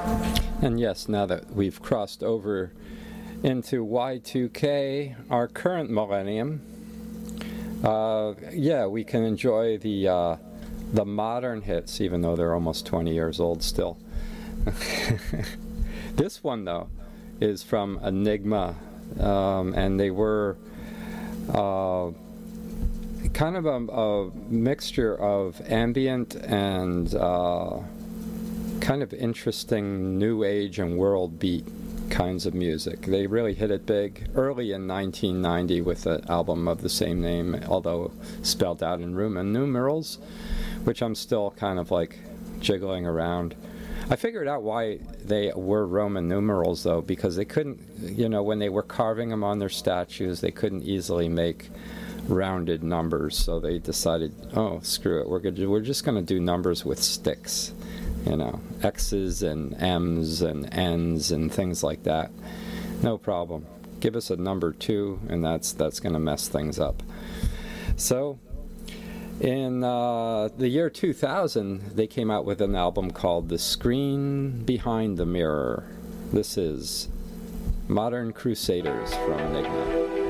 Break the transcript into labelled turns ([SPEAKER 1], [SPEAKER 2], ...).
[SPEAKER 1] And yes, now that we've crossed over into Y2K, our current millennium, yeah, we can enjoy the modern hits, even though they're almost 20 years old still. This one, though, is from Enigma, and they were kind of a mixture of ambient and kind of interesting new age and world beat kinds of music. They really hit it big early in 1990 with an album of the same name, although spelled out in Roman numerals, which I'm still kind of like jiggling around. I figured out why they were Roman numerals, though, because they couldn't, you know, when they were carving them on their statues, they couldn't easily make rounded numbers, so they decided, oh, screw it, we're just going to do numbers with sticks, you know, X's and M's and N's and things like that. No problem. Give us a number 2, and that's going to mess things up. So in the year 2000, they came out with an album called The Screen Behind the Mirror. This is Modern Crusaders from Enigma.